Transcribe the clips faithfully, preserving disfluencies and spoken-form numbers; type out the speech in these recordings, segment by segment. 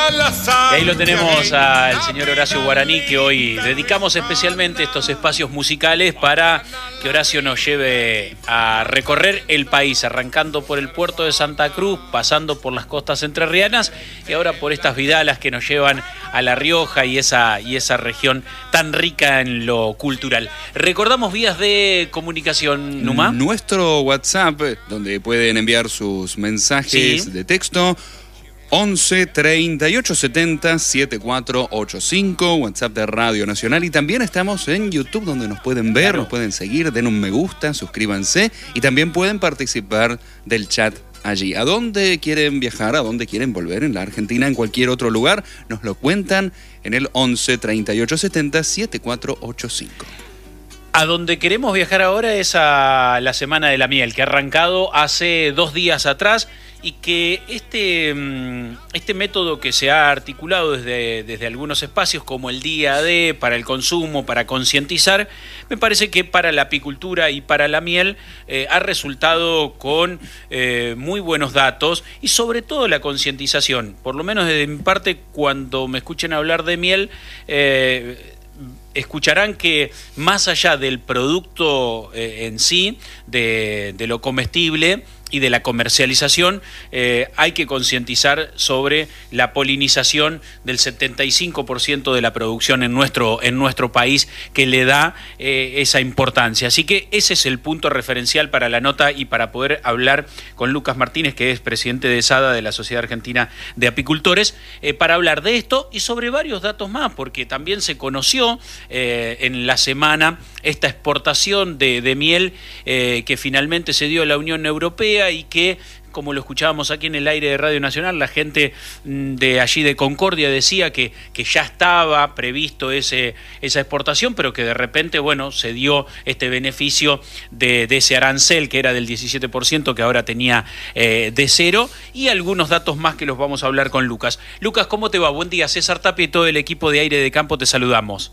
Y ahí lo tenemos al señor Horacio Guaraní, que hoy dedicamos especialmente estos espacios musicales para que Horacio nos lleve a recorrer el país, arrancando por el puerto de Santa Cruz, pasando por las costas entrerrianas y ahora por estas vidalas que nos llevan a La Rioja y esa, y esa región tan rica en lo cultural. Recordamos vías de comunicación, Numa. Nuestro WhatsApp, donde pueden enviar sus mensajes sí. de texto, once treinta y ocho setenta setenta y cuatro ochenta y cinco, WhatsApp de Radio Nacional, y también estamos en YouTube, donde nos pueden ver, claro. nos pueden seguir, den un me gusta, suscríbanse y también pueden participar del chat allí. ¿A dónde quieren viajar? ¿A dónde quieren volver? ¿En la Argentina? ¿En cualquier otro lugar? Nos lo cuentan en el once treinta y ocho setenta setenta y cuatro ochenta y cinco. A donde queremos viajar ahora es a la Semana de la Miel, que ha arrancado hace dos días atrás y que este, este método que se ha articulado desde, desde algunos espacios como el Día D, para el consumo, para concientizar, me parece que para la apicultura y para la miel eh, ha resultado con eh, muy buenos datos y sobre todo la concientización. Por lo menos desde mi parte, cuando me escuchen hablar de miel, eh, escucharán que más allá del producto eh, en sí, de, de lo comestible y de la comercialización, eh, hay que concientizar sobre la polinización del setenta y cinco por ciento de la producción en nuestro, en nuestro país, que le da eh, esa importancia. Así que ese es el punto referencial para la nota y para poder hablar con Lucas Martínez, que es presidente de SADA, de la Sociedad Argentina de Apicultores, eh, para hablar de esto y sobre varios datos más, porque también se conoció eh, en la semana esta exportación de, de miel eh, que finalmente se dio a la Unión Europea y que, como lo escuchábamos aquí en el aire de Radio Nacional, la gente de allí de Concordia decía que, que ya estaba previsto ese, esa exportación, pero que de repente, bueno, se dio este beneficio de, de ese arancel que era del diecisiete por ciento, que ahora tenía eh, de cero, y algunos datos más que los vamos a hablar con Lucas. Lucas, ¿cómo te va? Buen día. César Tapia y todo el equipo de Aire de Campo te saludamos.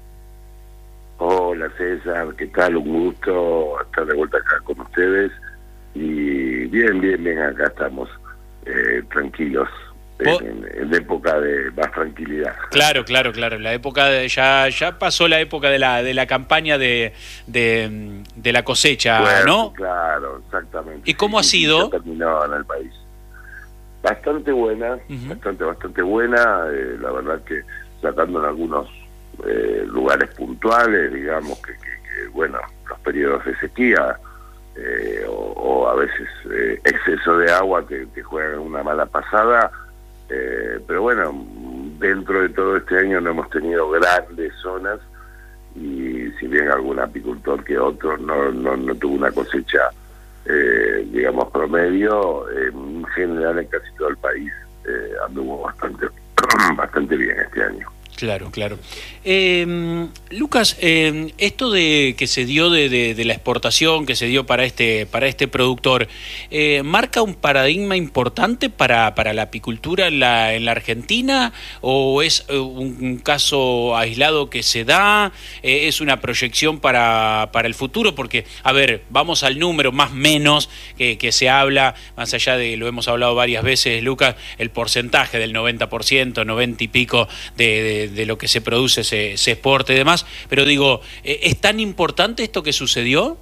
Hola César, ¿qué tal? Un gusto estar de vuelta acá con ustedes. Y bien, bien, bien, acá estamos eh, tranquilos, en, en época de más tranquilidad. Claro, claro, claro, la época de, ya ya pasó la época de la de la campaña de de, de la cosecha, bueno, ¿no? Claro, exactamente. ¿Y cómo sí, ha sido? Ya terminó en el país. Bastante buena, uh-huh. bastante, bastante buena, eh, la verdad que sacando en algunos eh, lugares puntuales, digamos que, que, que, bueno, los periodos de sequía, Eh, o, o a veces eh, exceso de agua que, que juegan una mala pasada, eh, pero bueno, dentro de todo este año no hemos tenido grandes zonas y si bien algún apicultor que otro no, no, no tuvo una cosecha eh, digamos promedio, eh, en general en casi todo el país eh, anduvo bastante, bastante bien este año. Claro, claro. Eh, Lucas, eh, esto de que se dio de, de, de la exportación, que se dio para este para este productor, eh, ¿marca un paradigma importante para, para la apicultura en la, en la Argentina? ¿O es un, un caso aislado que se da? Eh, ¿Es una proyección para, para el futuro? Porque, a ver, vamos al número más menos que, que se habla, más allá de, lo hemos hablado varias veces, Lucas, el porcentaje del noventa por ciento, noventa y pico de, de de lo que se produce, se, se exporta y demás, pero digo, ¿es tan importante esto que sucedió?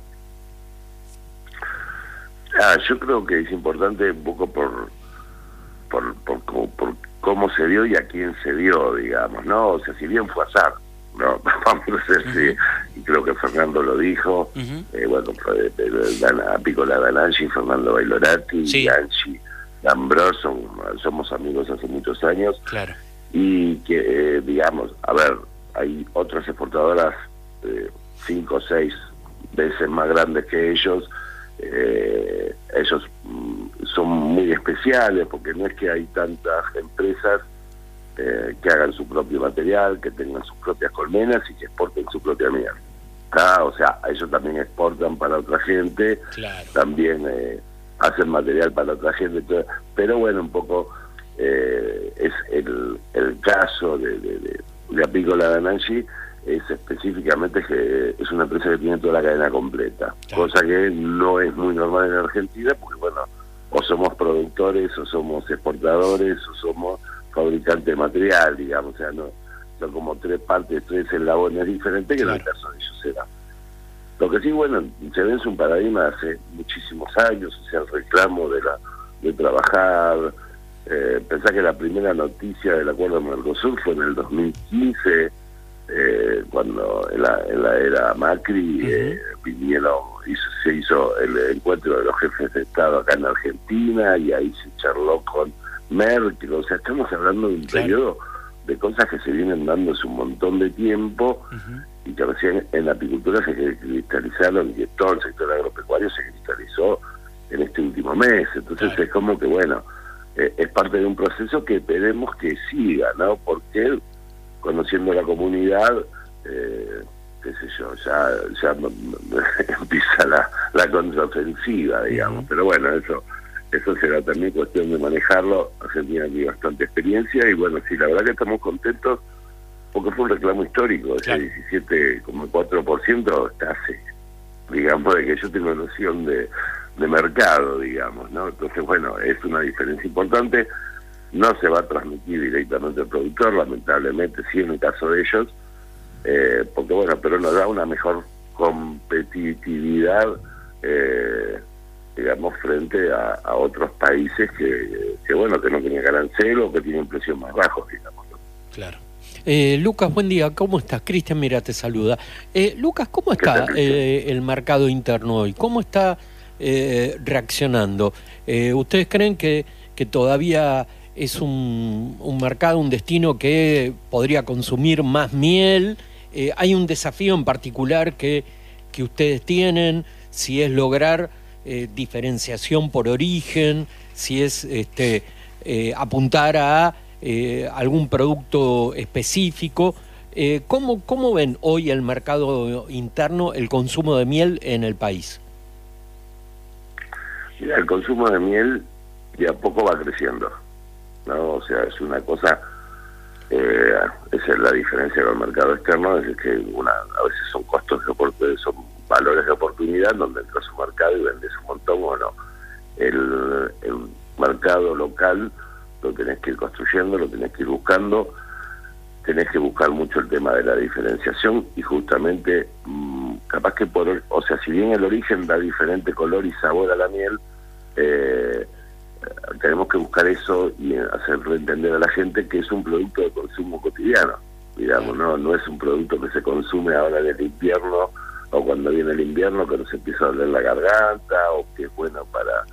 Ah, yo creo que es importante un poco por por, por, por, por cómo se dio y a quién se dio, digamos, ¿no? O sea, si bien fue azar, ¿no? Vamos a decir, uh-huh. sí, y creo que Fernando lo dijo, uh-huh. eh, bueno, Apícola Dananchi, Fernando Bailorati, sí. Anchi, Ambrós, son, somos amigos hace muchos años, claro. Y que, eh, digamos, a ver, hay otras exportadoras eh, cinco o seis veces más grandes que ellos. Eh, ellos mm, son muy especiales porque no es que hay tantas empresas eh, que hagan su propio material, que tengan sus propias colmenas y que exporten su propia miel. ¿Ah? O sea, ellos también exportan para otra gente, claro. también eh, hacen material para otra gente, todo, pero bueno, un poco... Eh, es el, el caso de, de, de, de Apícola Dananchi, es específicamente que es una empresa que tiene toda la cadena completa, claro. Cosa que no es muy normal en Argentina, porque bueno, o somos productores, o somos exportadores, o somos fabricante de material, digamos, o sea, no son como tres partes, tres eslabones diferentes, que claro. En el caso de ellos era. Lo que sí, bueno, se vence un paradigma hace muchísimos años, o sea, el reclamo de la de trabajar, eh, pensá que la primera noticia del acuerdo de Mercosur fue en el dos mil quince, eh, cuando en la, en la era Macri uh-huh. eh, vinieron, hizo, se hizo el encuentro de los jefes de Estado acá en Argentina, y ahí se charló con Merkel, o sea, estamos hablando de un claro. periodo de cosas que se vienen dando hace un montón de tiempo, uh-huh. y que recién en la apicultura se cristalizaron, y todo el sector agropecuario se cristalizó en este último mes. Entonces claro. es como que, bueno, eh, es parte de un proceso que esperemos que siga, ¿no? Porque conociendo la comunidad, eh, qué sé yo, ya, ya empieza la, la contraofensiva, digamos. Uh-huh. Pero bueno, eso eso será también cuestión de manejarlo. Argentina tiene bastante experiencia, y bueno, sí, la verdad que estamos contentos, porque fue un reclamo histórico. Ese claro. diecisiete coma cuatro por ciento está hace, digamos, de que yo tengo noción de, de mercado, digamos, ¿no? Entonces, bueno, es una diferencia importante. No se va a transmitir directamente al productor, lamentablemente, sí en el caso de ellos, eh, porque bueno, pero nos da una mejor competitividad, eh, digamos, frente a, a otros países que, que, bueno, que no tienen arancel o que tienen precios más bajos, digamos, ¿no? Claro. Eh, Lucas, buen día, ¿cómo estás? Cristian, mira, te saluda. Eh, Lucas, ¿cómo está eh, el mercado interno hoy? ¿Cómo está eh, reaccionando? Eh, ¿Ustedes creen que, que todavía es un, un mercado, un destino que podría consumir más miel? Eh, ¿Hay un desafío en particular que, que ustedes tienen? Si es lograr eh, diferenciación por origen, si es este, eh, apuntar a eh, algún producto específico. Eh, ¿cómo, ¿Cómo ven hoy el mercado interno, el consumo de miel en el país? Mira, el consumo de miel de a poco va creciendo, ¿no? O sea, es una cosa, eh, esa es la diferencia con el mercado externo, es que una a veces son costos de oportunidad, son valores de oportunidad donde entras a un mercado y vendes un montón. Bueno, el, el mercado local lo tenés que ir construyendo, lo tenés que ir buscando, tenés que buscar mucho el tema de la diferenciación, y justamente mmm, capaz que por, o sea, si bien el origen da diferente color y sabor a la miel, eh, tenemos que buscar eso y hacerle entender a la gente que es un producto de consumo cotidiano, digamos, no no es un producto que se consume ahora en el invierno o cuando viene el invierno que nos empieza a doler la garganta, o que es bueno para,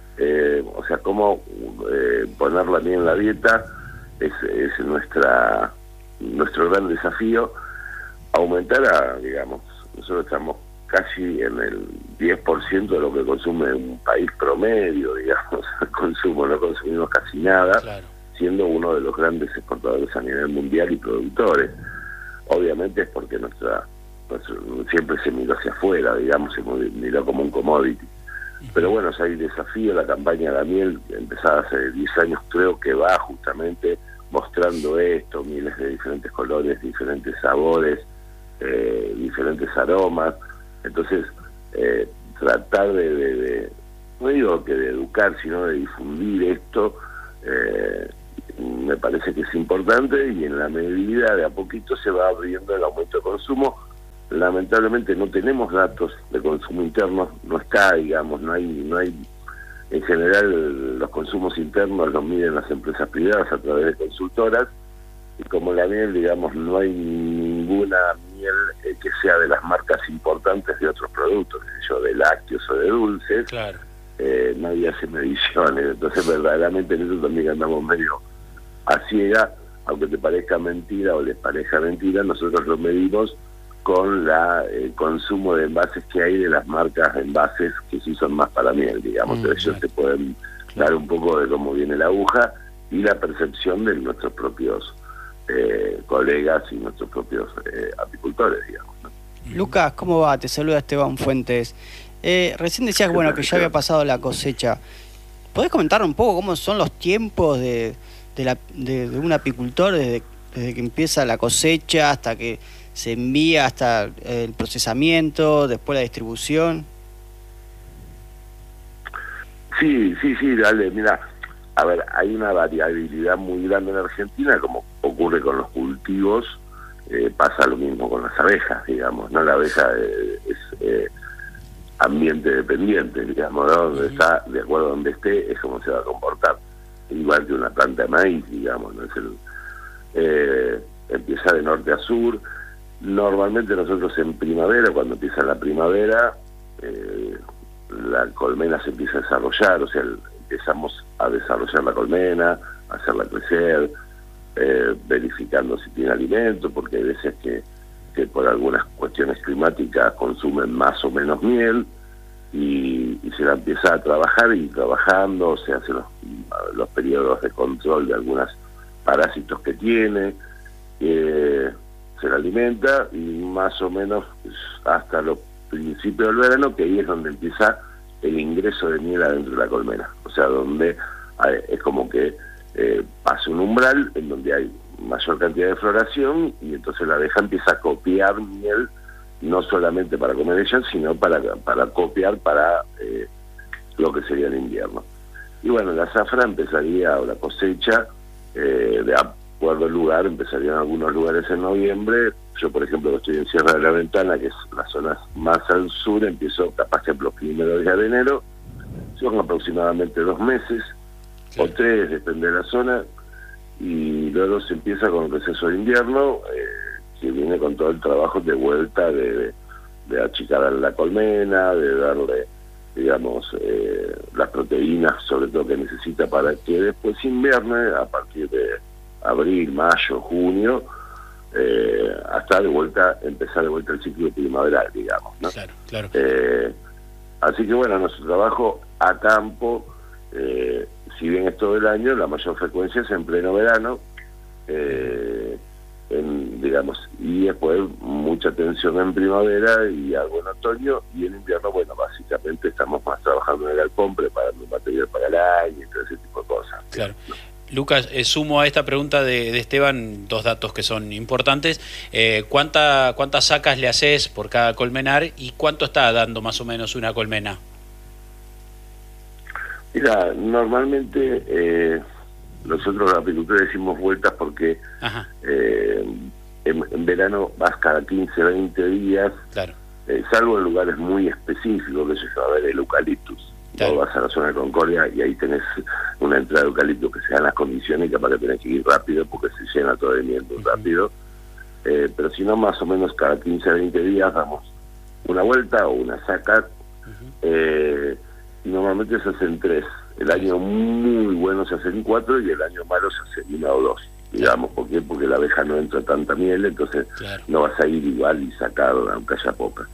eh, o sea, cómo eh, ponerla bien en la dieta es, es nuestra nuestro gran desafío. Aumentar a, digamos, nosotros estamos casi en el diez por ciento de lo que consume un país promedio, digamos, el consumo, no consumimos casi nada, claro. Siendo uno de los grandes exportadores a nivel mundial y productores. Obviamente es porque nuestra, nuestra siempre se miró hacia afuera, digamos, se miró como un commodity. Pero bueno, o sea, hay desafío. La campaña de la miel, empezada hace diez años, creo que va justamente mostrando esto, mieles de diferentes colores, diferentes sabores, eh, diferentes aromas. Entonces, eh, tratar de, de, de, no digo que de educar, sino de difundir esto, eh, me parece que es importante, y en la medida de a poquito se va abriendo el aumento de consumo. Lamentablemente no tenemos datos de consumo interno, no está, digamos, no hay, no hay, en general los consumos internos los miden las empresas privadas a través de consultoras, y como la miel, digamos, no hay ninguna miel eh, que sea de las marcas importantes de otros productos, yo, de lácteos o de dulces, claro. eh, nadie hace mediciones, entonces verdaderamente en eso también andamos medio a ciega, aunque te parezca mentira o les parezca mentira, nosotros lo medimos con la el consumo de envases que hay de las marcas de envases que sí son más para miel, digamos, mm, ellos claro. te pueden claro. dar un poco de cómo viene la aguja y la percepción de nuestros propios eh, colegas y nuestros propios eh, apicultores, digamos, ¿no? Lucas, ¿cómo va? Te saluda Esteban Fuentes. Eh, recién decías que, bueno, que ya había pasado la cosecha. ¿Podés comentar un poco cómo son los tiempos de, de, la, de, de un apicultor desde, desde que empieza la cosecha hasta que se envía, hasta el procesamiento, después la distribución? Sí, sí, sí, dale, mira, a ver, hay una variabilidad muy grande en Argentina, como ocurre con los cultivos, eh, pasa lo mismo con las abejas, digamos, ¿no? La abeja eh, es eh, ambiente dependiente, digamos, ¿no? Donde está, de acuerdo a donde esté, es como se va a comportar. Igual que una planta de maíz, digamos, ¿no? Es el, eh, empieza de norte a sur. Normalmente nosotros en primavera, cuando empieza la primavera, eh, la colmena se empieza a desarrollar, o sea, el, empezamos a desarrollar la colmena, a hacerla crecer, eh, verificando si tiene alimento, porque hay veces que, que por algunas cuestiones climáticas consumen más o menos miel, y, y se la empieza a trabajar, y trabajando se hacen los, los periodos de control de algunos parásitos que tiene, eh, se la alimenta, y más o menos hasta los principios del verano, que ahí es donde empieza el ingreso de miel adentro de la colmena, o sea, donde hay, es como que eh, pasa un umbral en donde hay mayor cantidad de floración, y entonces la abeja empieza a copiar miel, no solamente para comer ella, sino para, para copiar para eh, lo que sería el invierno. Y bueno, la zafra empezaría, o la cosecha, eh, de acuerdo al lugar, empezaría en algunos lugares en noviembre. Yo, por ejemplo, estoy en Sierra de la Ventana, que es la zona más al sur, empiezo capaz que los primeros días de enero, son aproximadamente dos meses, sí, o tres, depende de la zona, y luego se empieza con el receso de invierno, eh, que viene con todo el trabajo de vuelta de, de, de achicar la colmena, de darle, digamos, eh, las proteínas, sobre todo que necesita para que después invierne, a partir de abril, mayo, junio, eh, hasta de vuelta, empezar de vuelta el ciclo primaveral, digamos, ¿no? Claro, claro. Eh, así que bueno, nuestro trabajo a campo, eh, si bien es todo el año, la mayor frecuencia es en pleno verano, eh, en, digamos, y después mucha atención en primavera y algo en otoño, y en invierno, bueno, básicamente estamos más trabajando en el galpón, preparando material para el año y todo ese tipo de cosas. Claro. Lucas, eh, sumo a esta pregunta de, de Esteban dos datos que son importantes. Eh, ¿cuánta, ¿Cuántas sacas le haces por cada colmenar y cuánto está dando más o menos una colmena? Mira, normalmente eh, nosotros los apicultores decimos vueltas porque eh, en, en verano vas cada quince, veinte días, claro. eh, salvo en lugares muy específicos, que se va a ver el eucaliptus. Claro. Vas a la zona de Concordia y ahí tenés una entrada de eucalipto que se dan las condiciones, y capaz que tenés que ir rápido porque se llena todo de miel muy uh-huh. rápido. Eh, pero si no, más o menos cada quince a veinte días damos una vuelta o una saca. Uh-huh. eh, y normalmente se hacen tres. El año muy bueno se hacen cuatro y el año malo se hacen una o dos. Digamos, ¿por qué? Porque la abeja no entra tanta miel, entonces claro. no vas a ir igual y sacar aunque haya poca.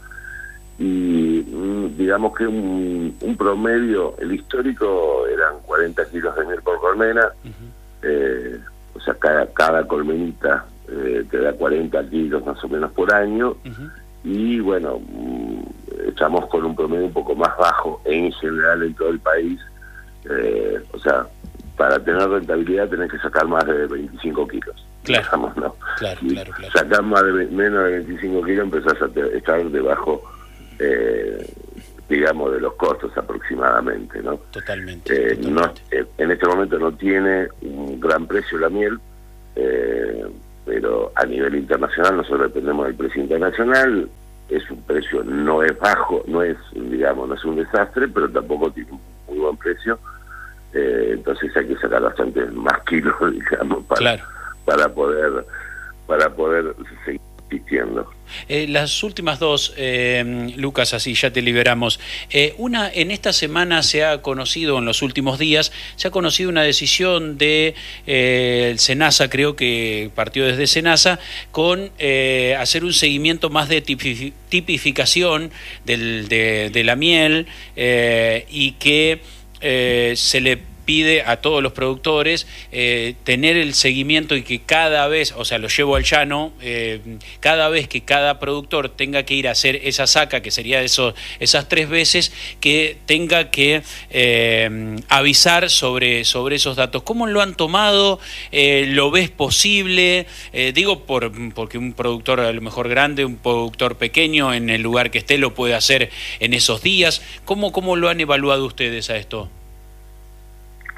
Y digamos que un, un promedio, el histórico eran cuarenta kilos de miel por colmena, uh-huh. eh, o sea, cada, cada colmenita eh, te da cuarenta kilos más o menos por año, uh-huh. y bueno, estamos con un promedio un poco más bajo en general en todo el país, eh, o sea, para tener rentabilidad tenés que sacar más de veinticinco kilos. Claro, digamos, ¿no? claro, y claro, claro. Sacar más de, menos de veinticinco kilos empezás a te, estar debajo, eh, digamos, de los costos aproximadamente, ¿no? Totalmente. Eh, totalmente. No, eh, en este momento no tiene un gran precio la miel, eh, pero a nivel internacional nosotros dependemos del precio internacional. Es un precio, no es bajo, no es, digamos, no es un desastre, pero tampoco tiene un muy buen precio. Eh, entonces hay que sacar bastante más kilos, digamos, para, claro. para poder para poder seguir existiendo. Eh, las últimas dos, eh, Lucas, así ya te liberamos. Eh, una, en esta semana se ha conocido, en los últimos días, se ha conocido una decisión de eh, el SENASA, creo que partió desde SENASA, con eh, hacer un seguimiento más de tipi, tipificación del, de, de la miel, eh, y que eh, se le pide a todos los productores eh, tener el seguimiento, y que cada vez, o sea, lo llevo al llano, eh, cada vez que cada productor tenga que ir a hacer esa saca, que sería eso, esas tres veces, que tenga que eh, avisar sobre, sobre esos datos. ¿Cómo lo han tomado? Eh, ¿Lo ves posible? Eh, digo, por, porque un productor a lo mejor grande, un productor pequeño, en el lugar que esté, lo puede hacer en esos días. ¿Cómo, cómo lo han evaluado ustedes a esto?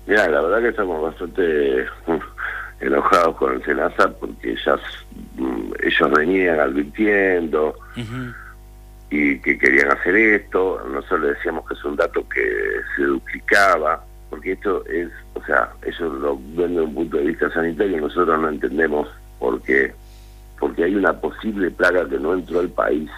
Mira, la verdad que estamos bastante enojados con el SENASA porque ya mm, ellos venían advirtiendo uh-huh. y que querían hacer esto. Nosotros le decíamos que es un dato que se duplicaba, porque esto es, o sea, ellos lo ven desde un punto de vista sanitario, nosotros no entendemos por qué, porque hay una posible plaga que no entró al país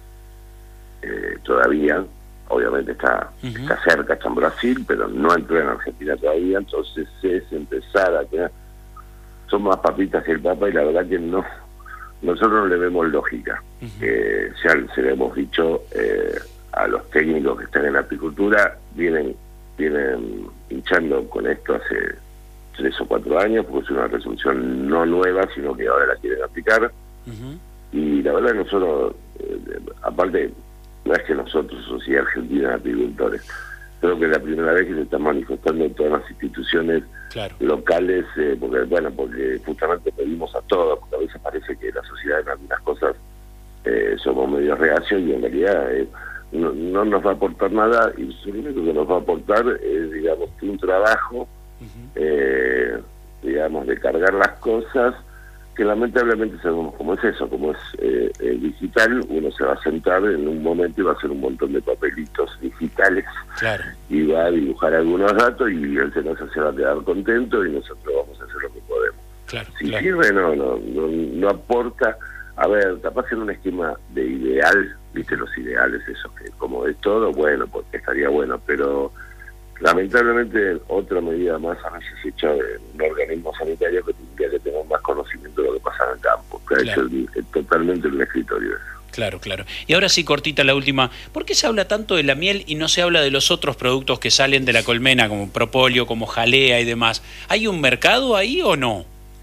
eh, todavía. Obviamente está, uh-huh. está cerca, está en Brasil, pero no entró en Argentina todavía, entonces es empezar a tener... Son más papitas que el papa y la verdad que no, nosotros no le vemos lógica. Uh-huh. Eh, ya se le hemos dicho eh, a los técnicos que están en la apicultura, vienen, vienen hinchando con esto hace tres o cuatro años, porque es una resolución no nueva, sino que ahora la quieren aplicar. Uh-huh. Y la verdad que nosotros, eh, aparte... No es que nosotros, Sociedad Argentina de Apicultores, creo que es la primera vez que se están manifestando en todas las instituciones claro. locales, eh, porque bueno, porque justamente pedimos a todos, porque a veces parece que la sociedad en algunas cosas eh, somos medio reacios y en realidad eh, no, no nos va a aportar nada, y lo único que nos va a aportar es, digamos, un trabajo, uh-huh. eh, digamos, de cargar las cosas, que lamentablemente sabemos cómo es eso, como es eh, eh, digital, uno se va a sentar en un momento y va a hacer un montón de papelitos digitales claro. y va a dibujar algunos datos y el SENASA se va a quedar contento y nosotros vamos a hacer lo que podemos. Claro, si claro. sirve, no, no, no, no aporta. A ver, capaz en un esquema de ideal, viste los ideales, esos que como es todo, bueno, pues estaría bueno, pero... Lamentablemente, otra medida más a veces hecha de un organismo sanitario que tendría que tener más conocimiento de lo que pasa en el campo, que claro. ha hecho el, el, totalmente un escritorio. Claro, claro. Y ahora sí, cortita la última. ¿Por qué se habla tanto de la miel y no se habla de los otros productos que salen de la colmena, como propóleo, como jalea y demás? ¿Hay un mercado ahí o no?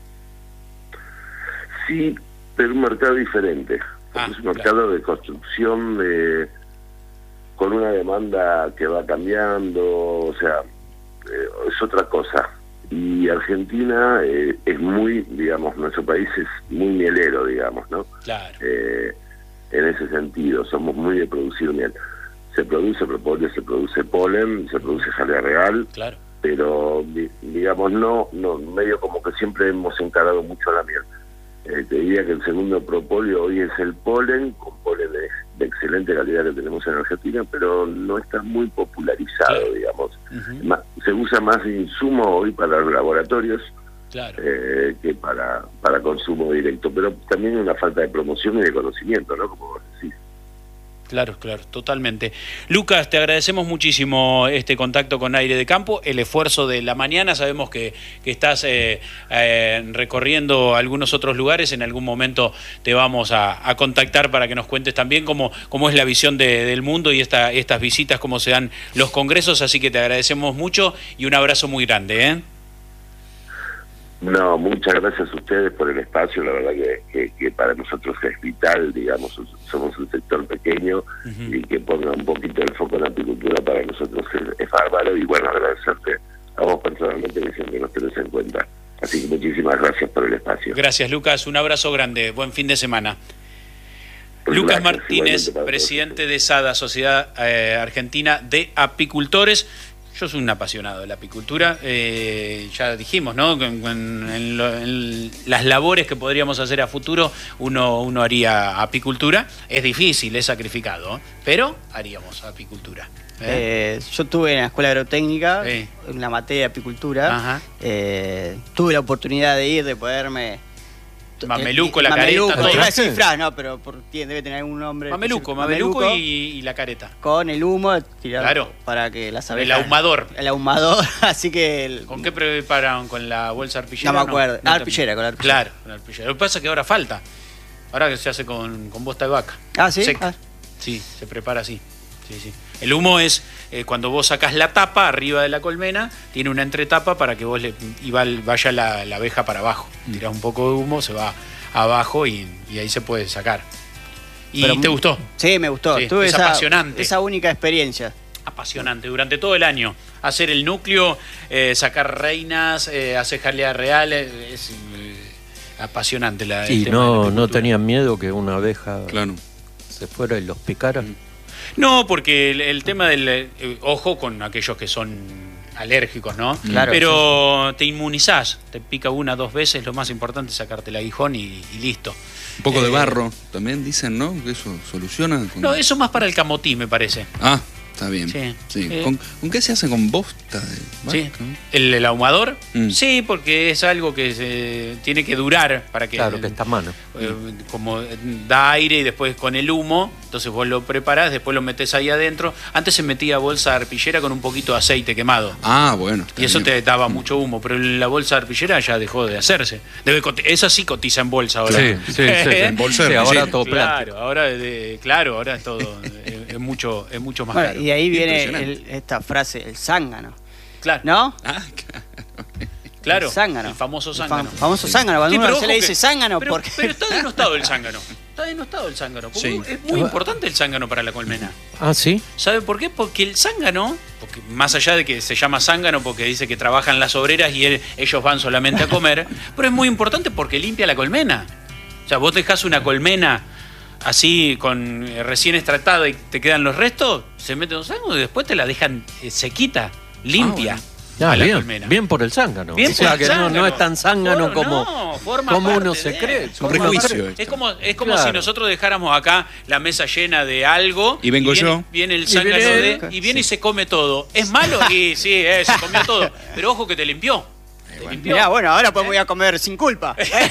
Sí, pero un mercado diferente. Ah, es un mercado claro. de construcción de... con una demanda que va cambiando, o sea, eh, es otra cosa. Y Argentina eh, es muy, digamos, nuestro país es muy mielero, digamos, ¿no? Claro. Eh, en ese sentido, somos muy de producir miel. Se produce propóleo, se produce polen, se produce jalea real, claro. pero, digamos, no, no, medio como que siempre hemos encarado mucho la miel. Eh, te diría que el segundo propóleo hoy es el polen, con polen de, de excelente calidad que tenemos en Argentina, pero no está muy popularizado, claro. digamos. Uh-huh. Ma, se usa más de insumo hoy para los laboratorios claro. eh, que para, para consumo directo, pero también una falta de promoción y de conocimiento, ¿no? Como vos decís. Claro, claro, totalmente. Lucas, te agradecemos muchísimo este contacto con Aire de Campo, el esfuerzo de la mañana. Sabemos que, que estás eh, eh, recorriendo algunos otros lugares. En algún momento te vamos a, a contactar para que nos cuentes también cómo, cómo es la visión de, del mundo y esta, estas visitas, cómo se dan los congresos. Así que te agradecemos mucho y un abrazo muy grande, ¿eh? No, muchas gracias a ustedes por el espacio, la verdad que, que, que para nosotros es vital, digamos, somos un sector pequeño uh-huh. y que ponga un poquito el foco en la apicultura para nosotros es, es bárbaro, y bueno, agradecerte a vos personalmente que siempre nos tenés en cuenta. Así que muchísimas gracias por el espacio. Gracias, Lucas, un abrazo grande, buen fin de semana. Pues Lucas gracias, Martínez, presidente de SADA, Sociedad eh, Argentina de Apicultores. Yo soy un apasionado de la apicultura, eh, ya dijimos, ¿no? En, en, en, lo, en las labores que podríamos hacer a futuro, uno, uno haría apicultura. Es difícil, es sacrificado, pero haríamos apicultura. ¿eh? Eh, yo estuve en la escuela agrotécnica, sí. en la materia de apicultura. Eh, tuve la oportunidad de ir, de poderme... Mameluco, la mameluco, careta. Iba a decir Fran, no, pero por, debe tener algún nombre. Mameluco, mameluco, mameluco y, y la careta. Con el humo tirado claro. para que las abejas... El ahumador. El ahumador, así que... El, ¿Con qué preparan? ¿Con la bolsa arpillera? No me acuerdo. No, la arpillera, con la arpillera. Claro, con la arpillera. Lo que pasa es que ahora falta. Ahora que se hace con, con bosta de vaca. Ah, ¿sí? Seca. Ah. Sí, se prepara así. Sí, sí. El humo es eh, cuando vos sacás la tapa arriba de la colmena, tiene una entretapa para que vos le y va, vaya la, la abeja para abajo. Mm. Tirás un poco de humo, se va abajo y, y ahí se puede sacar. ¿Y Pero, te gustó? Sí, me gustó. Sí, Tuve es esa, apasionante. Esa única experiencia. Apasionante. Durante todo el año. Hacer el núcleo, eh, sacar reinas, eh, hacer jalea real, eh, es eh, apasionante. La, y no, no tenían miedo que una abeja claro. se fuera y los picara. No, porque el, el tema del... Eh, ojo con aquellos que son alérgicos, ¿no? Claro, pero te inmunizás, te pica una, dos veces, lo más importante es sacarte el aguijón y, y listo. Un poco Eh, de barro, también dicen, ¿no? Que eso soluciona. Con... No, eso más para el camotí, me parece. Ah, está bien. Sí. Sí. Eh. ¿Con, ¿Con qué se hace? ¿Con bosta de Sí. vaca? ¿El, el ahumador? Mm. Sí, porque es algo que se, tiene que durar para que... Claro, que está a mano. eh, como da aire y después con el humo, entonces vos lo preparás, después lo metés ahí adentro. Antes se metía bolsa arpillera con un poquito de aceite quemado. Ah, bueno. está Y eso bien. te daba mucho humo, pero la bolsa arpillera ya dejó de hacerse. Debe, coti- esa sí cotiza en bolsa ahora. Sí, sí, sí. En bolsa de Sí, ahora relleno. todo plástico. Claro, ahora, de- claro, ahora es todo es, es mucho, es mucho más Bueno, caro. y de ahí viene Impresionante. el- esta frase, el zángano. Claro, ¿No? Ah, claro. claro, El zángano. el famoso El zángano. fam- famoso zángano. Cuando Sí, uno pero se le ojo dice que- zángano, pero, porque. pero está denostado el zángano. Está denostado el zángano. Porque Sí. es muy importante el zángano para la colmena. Ah, ¿sí? ¿Sabe por qué? Porque el zángano, porque más allá de que se llama zángano porque dice que trabajan las obreras y él- ellos van solamente a comer, pero es muy importante porque limpia la colmena. O sea, vos dejás una colmena así con eh, recién extractada y te quedan los restos, se meten los zángano y después te la dejan eh, sequita, limpia. Ah, a la bien, colmena. bien por el zángano. Bien o sea, por el que no, no zángano. es tan zángano For- como, no, forma como uno parte se de- cree. un Forma prejuicio parte- esto. Es como, es como Claro. si nosotros dejáramos acá la mesa llena de algo. Y vengo viene, yo. Viene el Y zángano viene de. él. Y viene y se come todo. ¿Es malo? Y sí, eh, se comió todo. Pero ojo que te limpió. Te limpió. Mirá, bueno, ahora pues voy a comer sin culpa.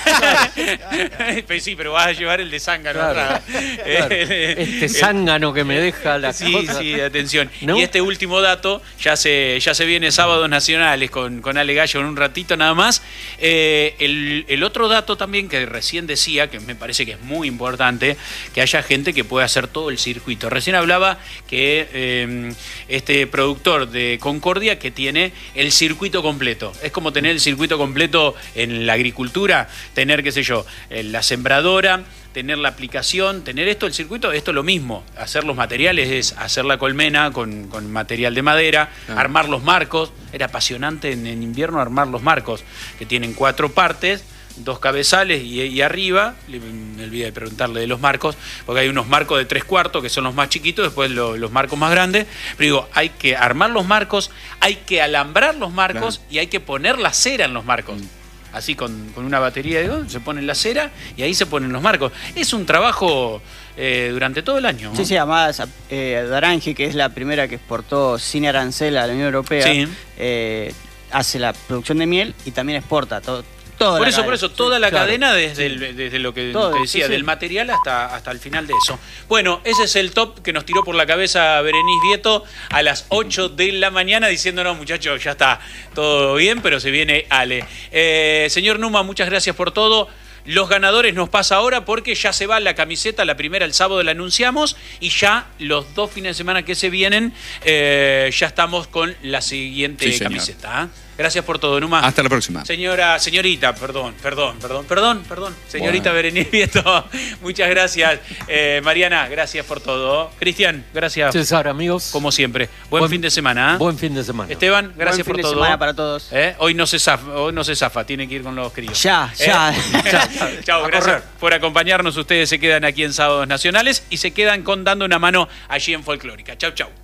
Pues sí, pero vas a llevar el de zángano. Claro, atrás. claro. Eh, Este el- zángano que me deja la Sí, cosa. sí, atención. ¿No? Y este último dato, ya se, ya se viene Sábados Nacionales con, con Ale Gallo en un ratito nada más. Eh, el, el otro dato también que recién decía, que me parece que es muy importante, que haya gente que pueda hacer todo el circuito. Recién hablaba que eh, este productor de Concordia que tiene el circuito completo. Es como tener el circuito completo en la agricultura, tener, qué sé yo, eh, la sembradora, tener la aplicación, tener esto, el circuito, esto es lo mismo. Hacer los materiales es hacer la colmena con, con material de madera, Ah. armar los marcos. Era apasionante en, en invierno armar los marcos, que tienen cuatro partes, dos cabezales y, y arriba. Le- Me olvidé de preguntarle de los marcos, porque hay unos marcos de tres cuartos que son los más chiquitos, después lo- los marcos más grandes. Pero digo, hay que armar los marcos, hay que alambrar los marcos Claro. y hay que poner la cera en los marcos. Así con, con una batería de gas, se pone la cera y ahí se ponen los marcos. Es un trabajo eh, durante todo el año, ¿no? Sí, sí, además eh, Darangi, que es la primera que exportó sin arancel a la Unión Europea, Sí. eh, hace la producción de miel y también exporta todo. toda Por la eso, por cadena. eso, toda la claro. cadena desde, el- desde lo que Todo, te decía, sí, sí. del material hasta, hasta el final de eso. Bueno, ese es el top que nos tiró por la cabeza Berenice Vieto a las ocho de la mañana diciéndonos, muchachos, ya está todo bien, pero se viene Ale. Eh, señor Numa, muchas gracias por todo. Los ganadores nos pasa ahora porque ya se va la camiseta, la primera el sábado la anunciamos y ya los dos fines de semana que se vienen eh, ya estamos con la siguiente Sí, señor. camiseta. ¿eh? Gracias por todo, Numa. Hasta la próxima. Señora, señorita, perdón, perdón, perdón, perdón, perdón. Señorita Bueno. Berenice Vieto, muchas gracias. Eh, Mariana, gracias por todo. Cristian, gracias César, amigos. como siempre. Buen, fin de semana. ¿eh? Buen fin de semana. Esteban, gracias Buen fin por de todo. semana para todos. ¿Eh? Hoy no se zafa, hoy no se zafa, tiene que ir con los críos. Ya, ¿Eh? ya. Chao, A gracias correr. por acompañarnos. Ustedes se quedan aquí en Sábados Nacionales y se quedan con Dando una Mano allí en Folclórica. Chau, chau.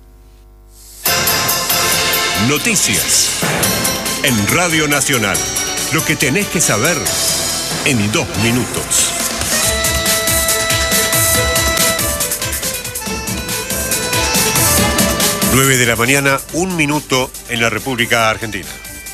Noticias. En Radio Nacional. Lo que tenés que saber en dos minutos. nueve de la mañana, un minuto en la República Argentina.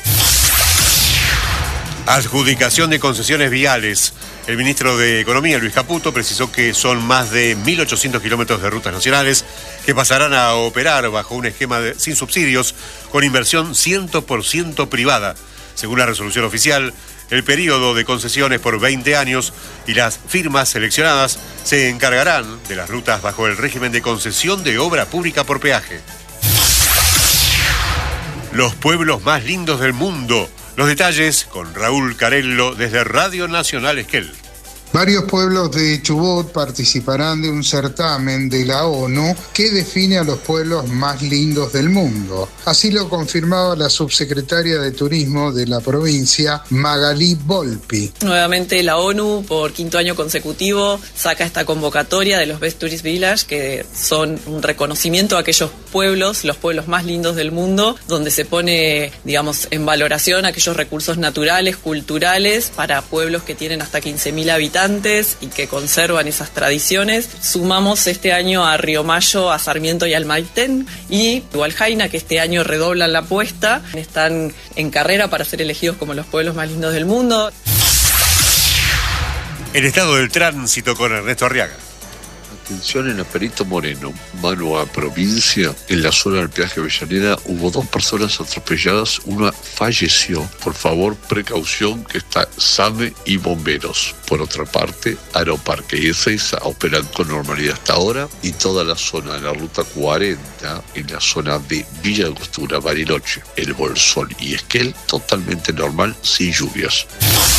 Adjudicación de concesiones viales. El ministro de Economía, Luis Caputo, precisó que son más de mil ochocientos kilómetros de rutas nacionales que pasarán a operar bajo un esquema de- sin subsidios con inversión cien por ciento privada. Según la resolución oficial, el periodo de concesiones por veinte años y las firmas seleccionadas se encargarán de las rutas bajo el régimen de concesión de obra pública por peaje. Los pueblos más lindos del mundo. Los detalles con Raúl Carello desde Radio Nacional Esquel. Varios pueblos de Chubut participarán de un certamen de la ONU que define a los pueblos más lindos del mundo. Así lo confirmaba la subsecretaria de Turismo de la provincia, Magalí Volpi. Nuevamente la ONU, por quinto año consecutivo, saca esta convocatoria de los Best Tourist Village, que son un reconocimiento a aquellos pueblos, los pueblos más lindos del mundo, donde se pone, digamos, en valoración aquellos recursos naturales, culturales, para pueblos que tienen hasta quince mil habitantes y que conservan esas tradiciones. Sumamos este año a Río Mayo, a Sarmiento y al Maitén, y Hualjaina, que este año redoblan la apuesta. Están en carrera para ser elegidos como los pueblos más lindos del mundo. El estado del tránsito con Ernesto Arriaga. Atención en Perito Moreno, mano a provincia. En la zona del peaje Avellaneda hubo dos personas atropelladas, una falleció. Por favor, precaución, que está SAME y bomberos. Por otra parte, Aeroparque y Ezeiza operan con normalidad hasta ahora, y toda la zona de la ruta cuarenta, en la zona de Villa Angostura, Bariloche, El Bolsón y Esquel, totalmente normal, sin lluvias.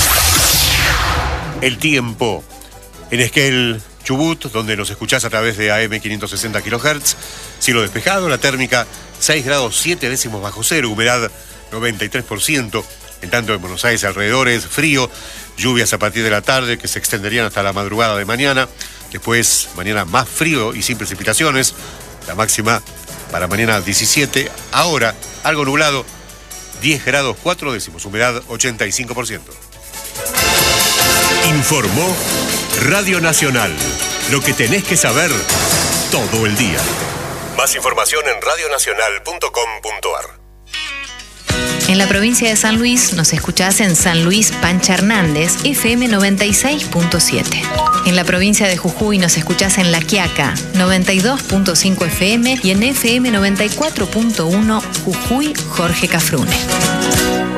El tiempo. En Esquel, Chubut, donde nos escuchás a través de A M quinientos sesenta kilohertz, cielo despejado, la térmica seis grados siete décimos bajo cero, humedad noventa y tres por ciento. En tanto, en Buenos Aires alrededores, frío, lluvias a partir de la tarde que se extenderían hasta la madrugada de mañana. Después, mañana más frío y sin precipitaciones. La máxima para mañana diecisiete. Ahora, algo nublado, diez grados cuatro décimos, humedad ochenta y cinco por ciento. Informó Radio Nacional. Lo que tenés que saber todo el día. Más información en radio nacional punto com punto a r. En la provincia de San Luis nos escuchás en San Luis Pancha Hernández, F M noventa y seis punto siete. En la provincia de Jujuy nos escuchás en La Quiaca, noventa y dos punto cinco F M, y en F M noventa y cuatro punto uno Jujuy Jorge Cafrune.